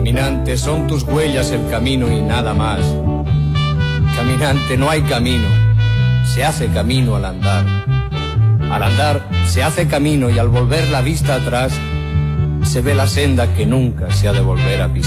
Caminante, son tus huellas el camino y nada más. Caminante, no hay camino, se hace camino al andar. Al andar se hace camino y al volver la vista atrás se ve la senda que nunca se ha de volver a pisar.